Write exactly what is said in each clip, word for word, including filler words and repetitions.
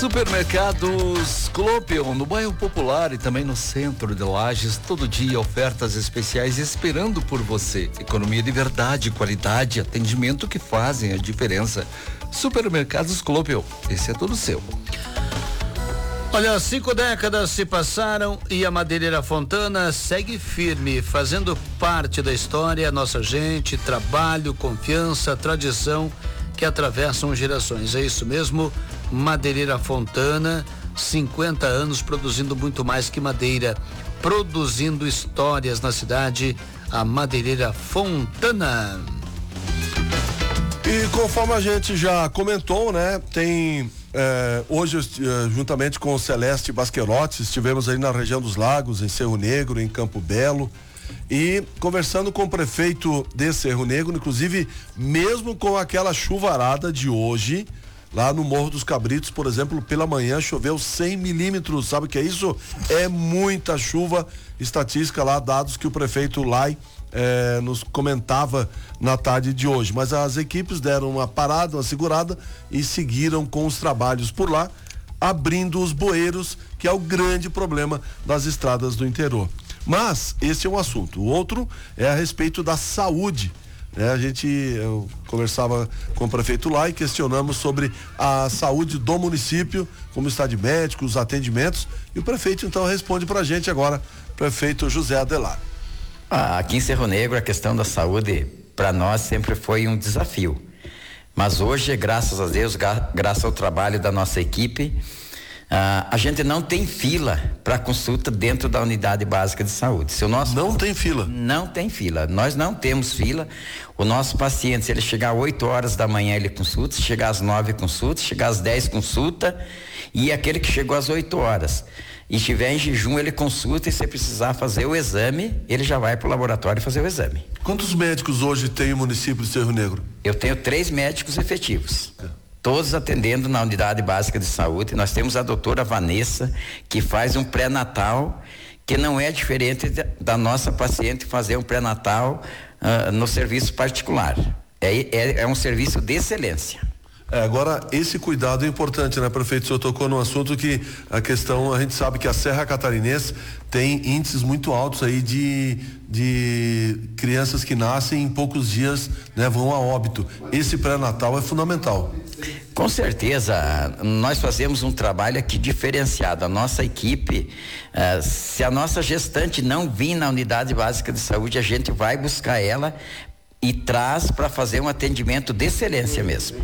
Supermercados Cloppion, no bairro Popular e também no centro de Lages, todo dia ofertas especiais esperando por você. Economia de verdade, qualidade, atendimento que fazem a diferença. Supermercados Cloppion, esse é todo seu. Olha, cinco décadas se passaram e a Madeireira Fontana segue firme, fazendo parte da história, nossa gente, trabalho, confiança, tradição que atravessam gerações. É isso mesmo, Madeireira Fontana, cinquenta anos produzindo muito mais que madeira, produzindo histórias na cidade, a Madeireira Fontana. E conforme a gente já comentou, né, tem eh, hoje eh, juntamente com o Celeste Basquerotti, estivemos aí na região dos Lagos, em Cerro Negro, em Campo Belo, e conversando com o prefeito de Cerro Negro, inclusive mesmo com aquela chuvarada de hoje, lá no Morro dos Cabritos, por exemplo, pela manhã choveu cem milímetros, sabe o que é isso? É muita chuva, estatística lá, dados que o prefeito Lai eh, nos comentava na tarde de hoje, mas as equipes deram uma parada, uma segurada e seguiram com os trabalhos por lá, abrindo os bueiros, que é o grande problema das estradas do interior. Mas esse é um assunto. O outro é a respeito da saúde. É, a gente, eu conversava com o prefeito lá e questionamos sobre a saúde do município, como está de médicos, os atendimentos, e o prefeito então responde pra gente agora, prefeito José Adelar. Ah, aqui em Cerro Negro a questão da saúde para nós sempre foi um desafio, mas hoje, graças a Deus, gra- graças ao trabalho da nossa equipe, ah, a gente não tem fila para consulta dentro da unidade básica de saúde. Se o nosso não tem fila? Não tem fila. Nós não temos fila. O nosso paciente, se ele chegar às oito horas da manhã, ele consulta. Se chegar às nove, consulta. Se chegar às dez, consulta. E aquele que chegou às oito horas e estiver em jejum, ele consulta, e se precisar fazer o exame, ele já vai para o laboratório fazer o exame. Quantos médicos hoje tem o município de Cerro Negro? Eu tenho três médicos efetivos. Todos atendendo na unidade básica de saúde. Nós temos a doutora Vanessa, que faz um pré-natal, que não é diferente da nossa paciente fazer um pré-natal uh, no serviço particular. É, é, é um serviço de excelência. É, agora, esse cuidado é importante, né, prefeito? O senhor tocou num assunto que a questão, a gente sabe que a Serra Catarinense tem índices muito altos aí de, de crianças que nascem em poucos dias, né, vão a óbito. Esse pré-natal é fundamental. Com certeza, nós fazemos um trabalho aqui diferenciado. A nossa equipe, uh, se a nossa gestante não vir na unidade básica de saúde, a gente vai buscar ela e traz para fazer um atendimento de excelência mesmo.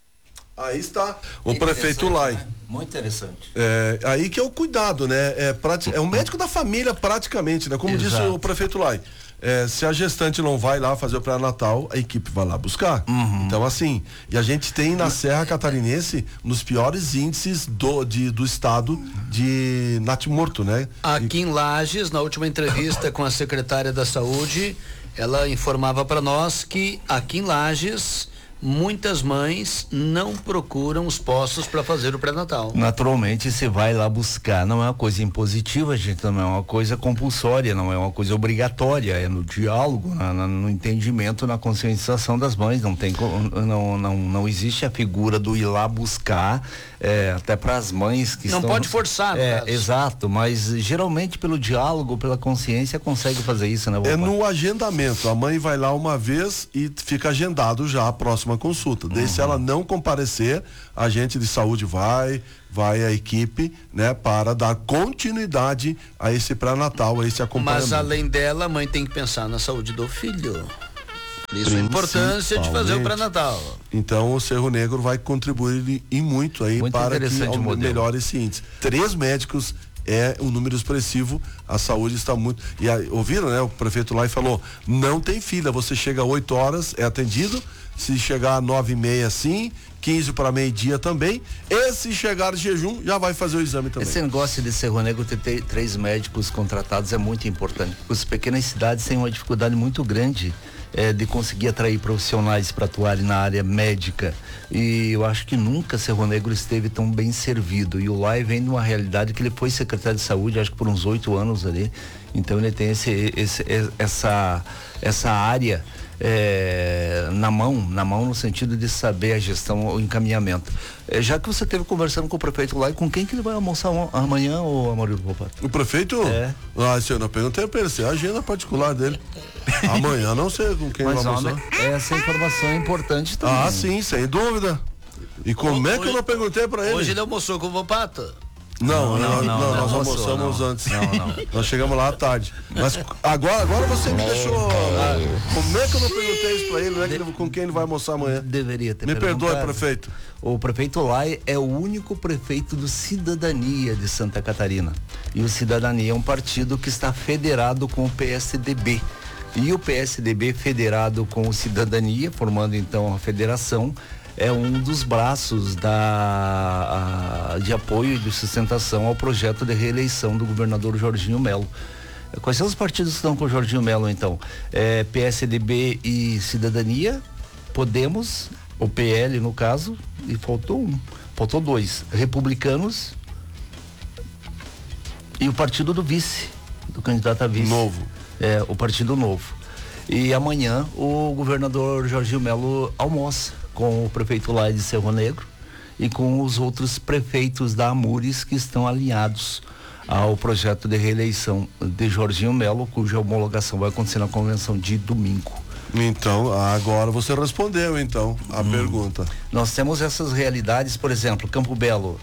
Aí está o prefeito Lai. Né? Muito interessante. É, aí que é o cuidado, né? É, prati- é o médico da família praticamente, né? Como Exato. disse o prefeito Lai. É, se a gestante não vai lá fazer o pré-natal, a equipe vai lá buscar. Uhum. Então, assim, e a gente tem na Serra Catarinense nos piores índices do, de, do estado de natimorto, né? Aqui em Lages, na última entrevista com a secretária da Saúde, ela informava para nós que aqui em Lages muitas mães não procuram os postos para fazer o pré-natal. Naturalmente você vai lá buscar, não é uma coisa impositiva, gente, não é uma coisa compulsória, não é uma coisa obrigatória, é no diálogo, na, na, no entendimento, na conscientização das mães, não tem, não, não, não existe a figura do ir lá buscar, é, até para as mães que não estão... pode forçar, no é, caso. Exato, mas geralmente pelo diálogo, pela consciência consegue fazer isso, né? É no agendamento, a mãe vai lá uma vez e fica agendado já a próxima consulta. Daí, uhum. se ela não comparecer, a agente de saúde vai, vai a equipe, né, para dar continuidade a esse pré-natal, a esse acompanhamento. Mas além dela, a mãe tem que pensar na saúde do filho. Isso é a importância de fazer o pré-natal. Então o Cerro Negro vai contribuir e muito aí muito para que modelo. melhore esse índice. Três médicos é um número expressivo, a saúde está muito. E a, ouviram, né? O prefeito lá e falou: não tem fila, você chega às oito horas, é atendido. Se chegar às nove e meia, sim, quinze para meio-dia também. E se chegar de jejum, já vai fazer o exame também. Esse negócio de Cerro Negro ter, ter três médicos contratados é muito importante, porque as pequenas cidades têm uma dificuldade muito grande é, de conseguir atrair profissionais para atuarem na área médica. E eu acho que nunca Cerro Negro esteve tão bem servido. E o Lai vem de uma realidade que ele foi secretário de saúde, acho que por uns oito anos ali. Então ele tem esse, esse, essa, essa área é, na mão, na mão no sentido de saber a gestão, o encaminhamento. É, já que você esteve conversando com o prefeito lá, e com quem que ele vai almoçar amanhã, ô Amarildo Volpato? O prefeito? É. Ah, se eu não perguntei pra ele, se é a agenda particular dele. Amanhã não sei com quem Mas, vai almoçar. Homem, essa informação é importante também. Ah, sim, sem dúvida. E como Hoje, é que eu não perguntei pra ele? Hoje ele almoçou com o Volpato? Não, Não, não, não, não, não, nós não, almoçamos não. antes. Não, não. Nós chegamos lá à tarde. Mas agora, agora você me deixou. Ah, como é que eu não perguntei isso pra ele? Não é que ele- com quem ele vai almoçar amanhã? Deveria ter Me perdoe, perguntado. prefeito. O prefeito Lai é o único prefeito do Cidadania de Santa Catarina. E o Cidadania é um partido que está federado com o P S D B. E o P S D B federado com o Cidadania, formando então a federação, é um dos braços da, a, de apoio e de sustentação ao projeto de reeleição do governador Jorginho Melo. Quais são os partidos que estão com o Jorginho Melo, então? É, P S D B e Cidadania, Podemos, o P L no caso, e faltou um, faltou dois, Republicanos e o partido do vice, do candidato a vice. Novo. É, o Partido Novo. E amanhã o governador Jorginho Melo almoça com o prefeito lá de Cerro Negro e com os outros prefeitos da Amures que estão alinhados ao projeto de reeleição de Jorginho Melo, cuja homologação vai acontecer na convenção de domingo. Então, agora você respondeu, então, a Hum. pergunta. Nós temos essas realidades, por exemplo, Campo Belo.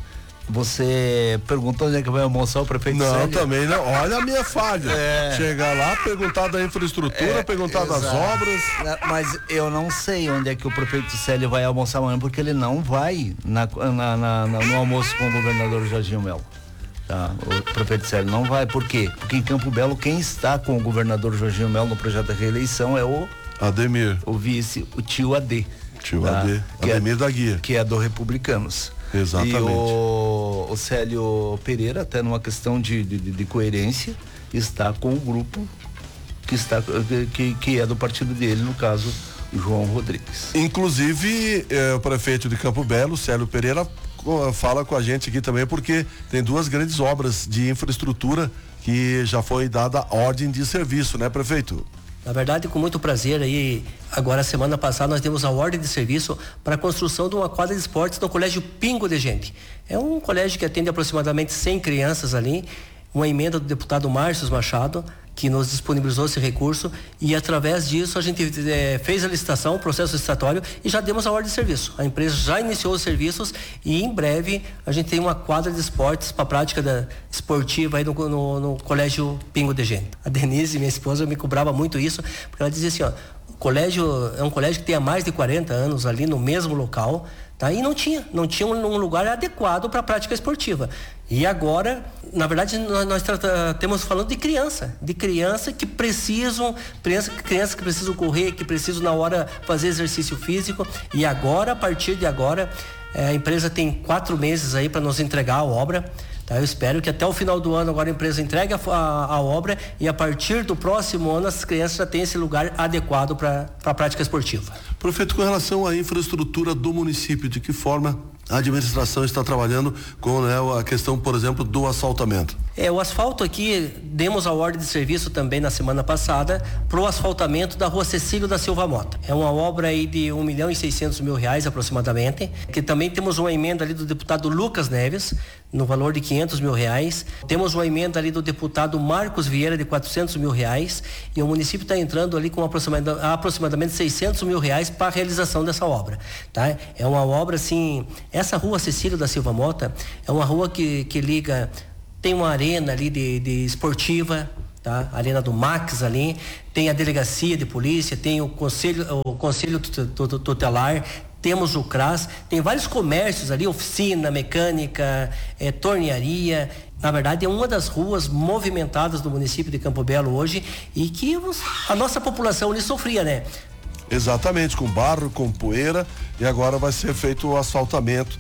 Você perguntou onde é que vai almoçar o prefeito Não, Célio? também não. Olha a minha falha. É. Chegar lá, perguntar da infraestrutura, É, perguntar das exato. obras. Na- Mas eu não sei onde é que o prefeito Célio vai almoçar amanhã, porque ele não vai na, na- na- na- no almoço com o governador Jorginho Melo. Tá? O prefeito Célio não vai. Por quê? Porque em Campo Belo, quem está com o governador Jorginho Melo no projeto de reeleição é o, Ademir, o vice, o tio A D. tio tá? A D, Que é- Ademir da Guia. que é do Republicanos. Exatamente. E o, o Célio Pereira, até numa questão de, de, de coerência, está com o grupo que, está, que, que é do partido dele, no caso, João Rodrigues. Inclusive, eh, o prefeito de Campo Belo, Célio Pereira, co- fala com a gente aqui também, porque tem duas grandes obras de infraestrutura que já foi dada ordem de serviço, né, prefeito? Na verdade, com muito prazer aí, agora semana passada nós demos a ordem de serviço para a construção de uma quadra de esportes no Colégio Pingo de Gente. É um colégio que atende aproximadamente cem crianças ali, uma emenda do deputado Márcio Machado, que nos disponibilizou esse recurso, e através disso a gente eh, fez a licitação, o processo licitatório, e já demos a ordem de serviço. A empresa já iniciou os serviços e em breve a gente tem uma quadra de esportes para prática da, esportiva aí no, no, no Colégio Pingo de Gente. A Denise, minha esposa, me cobrava muito isso, porque ela dizia assim, ó, o colégio é um colégio que tem há mais de quarenta anos ali no mesmo local, tá? E não tinha, não tinha um, um lugar adequado para a prática esportiva. E agora, na verdade, nós, nós trata, temos falando de criança, de criança que precisam, criança, criança que precisam correr, que precisam na hora fazer exercício físico. E agora, a partir de agora, eh, a empresa tem quatro meses aí para nos entregar a obra. Tá, eu espero que até o final do ano agora a empresa entregue a, a, a obra e a partir do próximo ano as crianças já tenham esse lugar adequado para a prática esportiva. Prefeito, com relação à infraestrutura do município, de que forma a administração está trabalhando com, né, a questão, por exemplo, do asfaltamento? É, o asfalto aqui, demos a ordem de serviço também na semana passada para o asfaltamento da rua Cecílio da Silva Mota. É uma obra aí de um milhão e seiscentos mil reais aproximadamente, que também temos uma emenda ali do deputado Lucas Neves, no valor de quinhentos mil reais. Temos uma emenda ali do deputado Marcos Vieira de quatrocentos mil reais e o município está entrando ali com aproximadamente, aproximadamente seiscentos mil reais para a realização dessa obra, tá? É uma obra assim, essa rua Cecílio da Silva Mota é uma rua que, que liga, tem uma arena ali de, de esportiva, tá? A arena do Max ali, tem a delegacia de polícia, tem o conselho, o conselho tutelar, temos o C R A S, tem vários comércios ali, oficina, mecânica, é, tornearia. Na verdade, é uma das ruas movimentadas do município de Campo Belo hoje e que os, a nossa população ali sofria, né? Exatamente, com barro, com poeira, e agora vai ser feito o asfaltamento.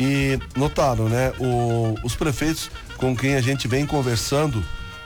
E notaram, né? O, os prefeitos com quem a gente vem conversando,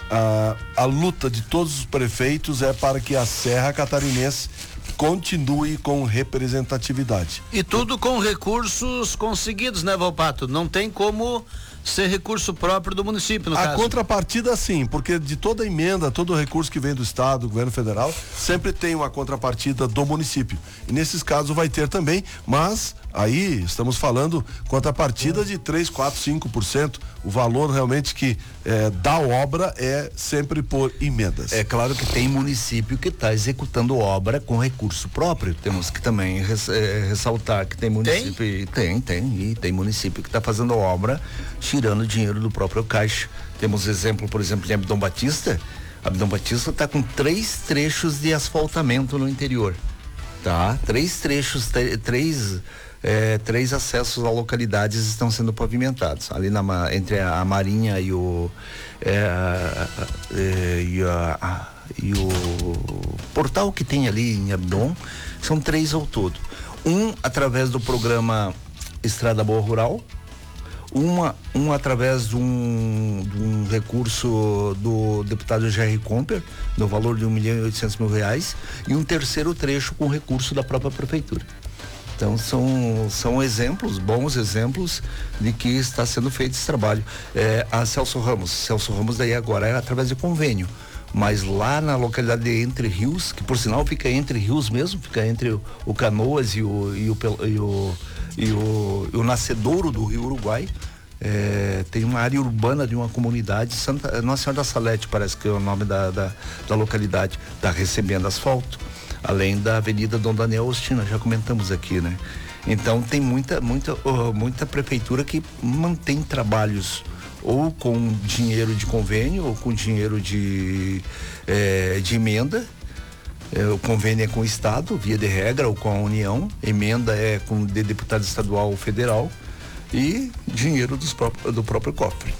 a, a luta de todos os prefeitos é para que a Serra Catarinense continue com representatividade. E tudo com recursos conseguidos, né, Volpato? Não tem como ser recurso próprio do município, no a caso. contrapartida, sim, porque de toda emenda, todo recurso que vem do estado, do governo federal, sempre tem uma contrapartida do município. E nesses casos vai ter também, mas aí estamos falando contrapartida de três, quatro, cinco por cento. O valor realmente que é, da obra é sempre por emendas. É claro que tem município que está executando obra com recurso próprio. Temos que também res, é, ressaltar que tem município. Tem, tem, tem. E tem município que está fazendo obra tirando dinheiro do próprio caixa. Temos exemplo, por exemplo, em Abdom Batista. Abdom Batista está com três trechos de asfaltamento no interior. Tá? Três trechos, três. É, três acessos a localidades estão sendo pavimentados ali na, entre a, a Marinha e o é, é, e, a, a, e o portal que tem ali em Abdom. São três ao todo, um através do programa Estrada Boa Rural, uma um através de um, de um recurso do deputado Jerry Comper no valor de um milhão e oitocentos mil reais, e um terceiro trecho com recurso da própria prefeitura. Então são, são exemplos, bons exemplos de que está sendo feito esse trabalho. É, a Celso Ramos, Celso Ramos daí agora é através de convênio, mas lá na localidade de Entre Rios, que por sinal fica entre rios mesmo, fica entre o, o Canoas e o, e o, e o, e o, e o nascedouro do Rio Uruguai, é, tem uma área urbana de uma comunidade, Santa, Nossa Senhora da Salete parece que é o nome da, da, da localidade, está recebendo asfalto, além da Avenida Dom Daniel Ostina, já comentamos aqui, né? Então tem muita, muita, uh, muita prefeitura que mantém trabalhos ou com dinheiro de convênio ou com dinheiro de, eh, de emenda. Eh, o convênio é com o Estado, via de regra, ou com a União, emenda é com de deputado estadual ou federal, e dinheiro dos próprios, do próprio cofre.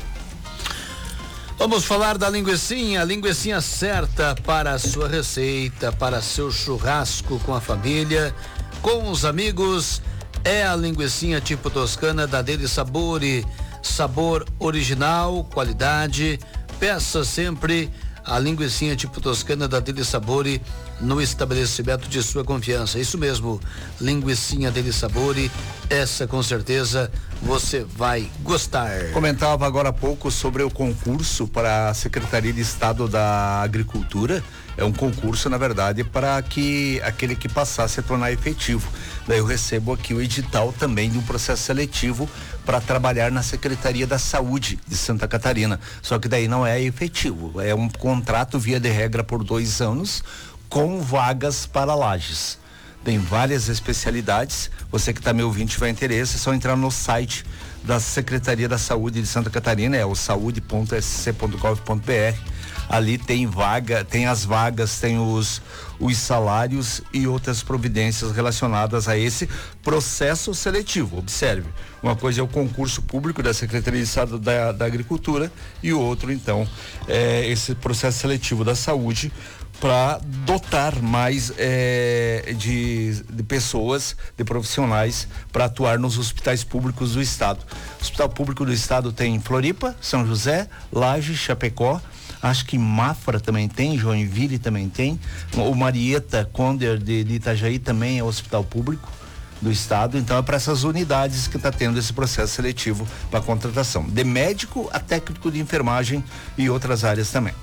Vamos falar da linguicinha, a linguicinha certa para a sua receita, para seu churrasco com a família, com os amigos. É a linguicinha tipo toscana da Deli Sabore, sabor original, qualidade. Peça sempre a linguicinha tipo toscana da Deli Sabore no estabelecimento de sua confiança. Isso mesmo, linguicinha Deli Sabore, essa com certeza você vai gostar. Comentava agora há pouco sobre o concurso para a Secretaria de Estado da Agricultura. É um concurso, na verdade, para que aquele que passasse a tornar efetivo. Daí eu recebo aqui o edital também de um processo seletivo para trabalhar na Secretaria da Saúde de Santa Catarina. Só que daí não é efetivo, é um contrato via de regra por dois anos com vagas para Lages. Tem várias especialidades. Você que está me ouvindo tiver interesse, é só entrar no site da Secretaria da Saúde de Santa Catarina, é o saúde ponto s c ponto gov ponto b r. Ali tem vaga, tem as vagas, tem os, os salários e outras providências relacionadas a esse processo seletivo. Observe, uma coisa é o concurso público da Secretaria de Estado da, da Agricultura e o outro, então, é esse processo seletivo da saúde, para dotar mais é, de, de pessoas, de profissionais para atuar nos hospitais públicos do estado. O Hospital Público do Estado tem Floripa, São José, Lages, Chapecó, acho que Mafra também tem, Joinville também tem, o Marieta Conder de, de Itajaí também é hospital público do estado. Então é para essas unidades que está tendo esse processo seletivo para contratação, de médico a técnico de enfermagem e outras áreas também.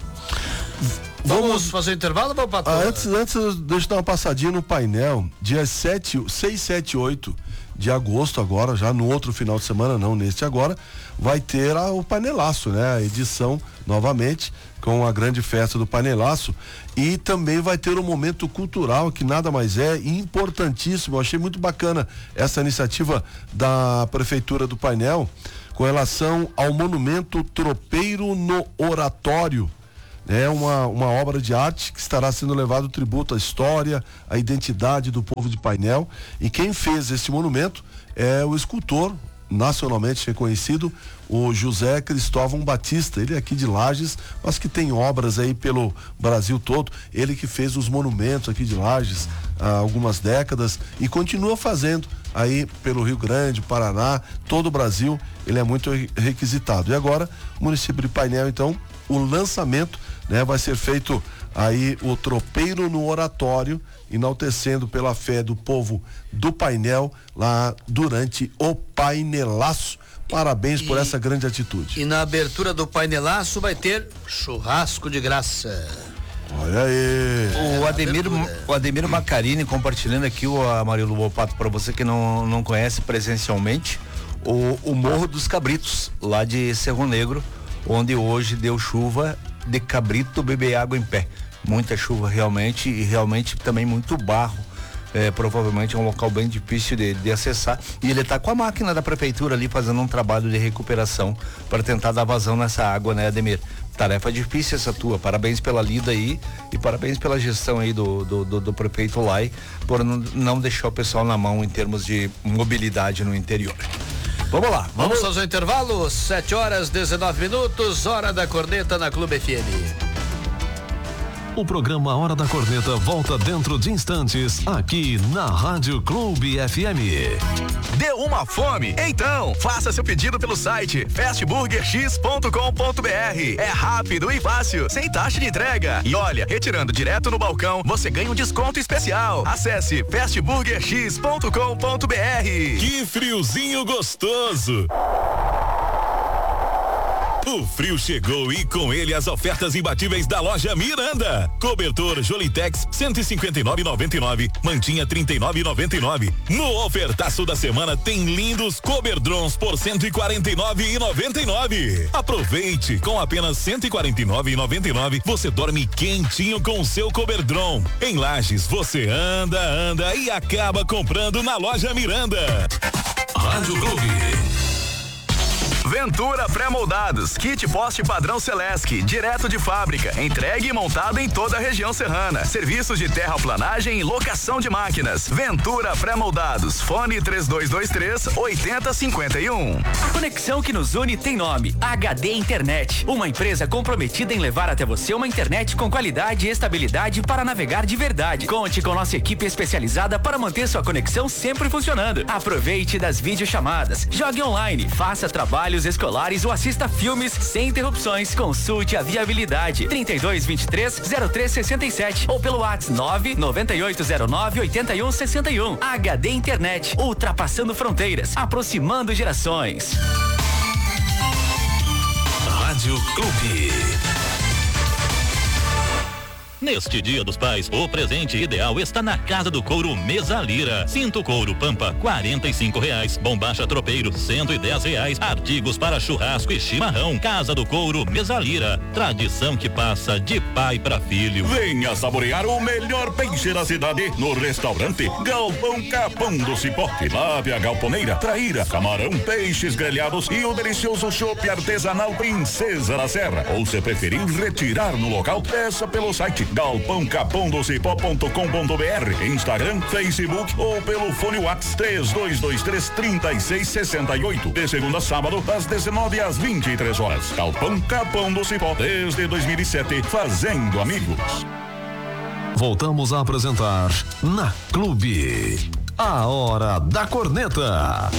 Vamos fazer o intervalo, meu patrão? Ah, antes, antes, deixa eu dar uma passadinha no painel. Dia sete, seis, sete, oito de agosto, agora, já no outro final de semana, não neste agora, vai ter a, o Panelaço, né? A edição, novamente, com a grande festa do Panelaço. E também vai ter um momento cultural, que nada mais é, importantíssimo. Eu achei muito bacana essa iniciativa da Prefeitura do Painel, com relação ao monumento Tropeiro no Oratório. É uma, uma obra de arte que estará sendo levado tributo à história, à identidade do povo de Painel. E quem fez esse monumento é o escultor nacionalmente reconhecido, o José Cristóvão Batista. Ele é aqui de Lages, mas que tem obras aí pelo Brasil todo. Ele que fez os monumentos aqui de Lages há algumas décadas e continua fazendo aí pelo Rio Grande, Paraná, todo o Brasil. Ele é muito requisitado. E agora, o município de Painel, então, o lançamento né? Vai ser feito aí o tropeiro no oratório, enaltecendo pela fé do povo do painel lá durante o painelaço. Parabéns e, por essa grande atitude. E na abertura do painelaço vai ter churrasco de graça. Olha aí. O Ademir, o Ademir Macarini compartilhando aqui o Amarildo Volpato para você que não, não conhece presencialmente, o, o Morro dos Cabritos, lá de Cerro Negro, onde hoje deu chuva de cabrito beber água em pé. Muita chuva realmente e realmente também muito barro. É, provavelmente é um local bem difícil de, de acessar, e ele está com a máquina da prefeitura ali fazendo um trabalho de recuperação para tentar dar vazão nessa água, né, Ademir? Tarefa difícil essa tua, parabéns pela lida aí e parabéns pela gestão aí do, do, do, do prefeito Lai por não, não deixar o pessoal na mão em termos de mobilidade no interior. Vamos lá, vamos, vamos fazer o intervalo, sete horas dezenove minutos, hora da corneta na Clube F M. O programa Hora da Corneta volta dentro de instantes aqui na Rádio Clube F M. Deu uma fome? Então, faça seu pedido pelo site fast burger x ponto com ponto b r. É rápido e fácil, sem taxa de entrega. E olha, retirando direto no balcão, você ganha um desconto especial. Acesse fast burger x ponto com ponto b r. Que friozinho gostoso! O frio chegou e com ele as ofertas imbatíveis da loja Miranda. Cobertor Jolitex cento e cinquenta e nove reais e noventa e nove centavos, mantinha trinta e nove reais e noventa e nove centavos. No ofertaço da semana tem lindos Coberdrons por cento e quarenta e nove reais e noventa e nove centavos. Aproveite, com apenas cento e quarenta e nove reais e noventa e nove centavos você dorme quentinho com o seu Coberdron. Em Lages você anda, anda e acaba comprando na loja Miranda. Rádio Clube. Ventura Pré-Moldados, kit poste padrão Celesc, direto de fábrica, entregue e montado em toda a região serrana. Serviços de terraplanagem e locação de máquinas. Ventura Pré-Moldados, fone três dois dois três, oito zero cinco um. A conexão que nos une tem nome, H D Internet, uma empresa comprometida em levar até você uma internet com qualidade e estabilidade para navegar de verdade. Conte com nossa equipe especializada para manter sua conexão sempre funcionando. Aproveite das videochamadas, jogue online, faça trabalhos escolares ou assista filmes sem interrupções. Consulte a viabilidade trinta e dois, vinte e três, zero três sessenta e sete ou pelo WhatsApp nove nove oito zero nove oito um seis um. H D Internet, ultrapassando fronteiras, aproximando gerações. Rádio Clube. Neste Dia dos Pais, o presente ideal está na Casa do Couro Mesa Lira. Cinto couro Pampa, quarenta e cinco reais. Bombacha tropeiro, cento e dez reais. Artigos para churrasco e chimarrão. Casa do Couro Mesa Lira. Tradição que passa de pai para filho. Venha saborear o melhor peixe da cidade no restaurante Galpão Capão do Cipó. Tilápia, galponeira, traíra, camarão, peixes grelhados e o delicioso chopp artesanal Princesa da Serra. Ou se preferir retirar no local, peça pelo site galpão capão do cipó ponto com ponto b r, Instagram, Facebook ou pelo fone WhatsApp três dois dois três, três seis seis oito. De segunda a sábado, das dezenove às vinte e três horas. Galpão Capão do Cipó, desde dois mil e sete, fazendo amigos. Voltamos a apresentar na Clube, a Hora da Corneta.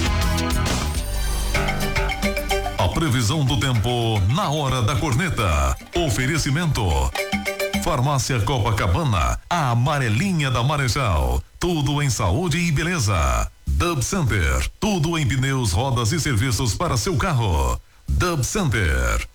A previsão do tempo na Hora da Corneta. Oferecimento Farmácia Copacabana, a amarelinha da Marechal. Tudo em saúde e beleza. Dub Center, tudo em pneus, rodas e serviços para seu carro. Dub Center.